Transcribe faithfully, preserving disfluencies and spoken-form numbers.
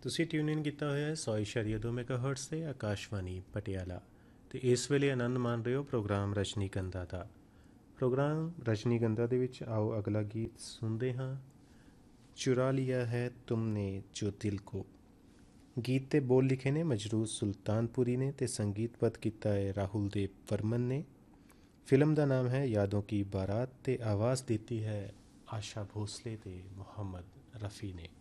ਤੁਸੀਂ ਟਿਊਨ ਇਨ ਕੀਤਾ ਹੋਇਆ ਹੈ ਸੌ ਇਸ਼ਾਰੀਆ ਦੋ ਮੈਗਾਹਰਟਜ਼ 'ਤੇ ਆਕਾਸ਼ਵਾਣੀ ਪਟਿਆਲਾ ਅਤੇ ਇਸ ਵੇਲੇ ਆਨੰਦ ਮਾਣ ਰਹੇ ਹੋ ਪ੍ਰੋਗਰਾਮ ਰਜਨੀਗੰਧਾ ਦਾ। ਪ੍ਰੋਗਰਾਮ ਰਜਨੀਗੰਧਾ ਦੇ ਵਿੱਚ ਆਓ ਅਗਲਾ ਗੀਤ ਸੁਣਦੇ ਹਾਂ। ਚੁਰਾ ਲਿਆ ਹੈ ਤੁਮਨੇ ਜੋ ਦਿਲ ਕੋ। ਗੀਤ ਦੇ ਬੋਲ ਲਿਖੇ ਨੇ ਮਜਰੂਰ ਸੁਲਤਾਨਪੁਰੀ ਨੇ ਅਤੇ ਸੰਗੀਤਬੱਧ ਕੀਤਾ ਹੈ ਰਾਹੁਲ ਦੇਵ ਵਰਮਨ ਨੇ। ਫਿਲਮ ਦਾ ਨਾਮ ਹੈ ਯਾਦੋਂ ਕੀ ਬਾਰਾਤ ਅਤੇ ਆਵਾਜ਼ ਦਿੱਤੀ ਹੈ ਆਸ਼ਾ ਭੋਸਲੇ ਅਤੇ ਮੁਹੰਮਦ ਰਫੀ ਨੇ।